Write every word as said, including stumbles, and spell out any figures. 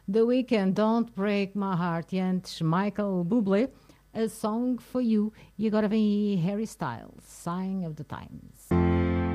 The Weeknd, Don't Break My Heart. E antes, Michael Bublé, A Song for You. E agora vem aí Harry Styles, Sign of the Times.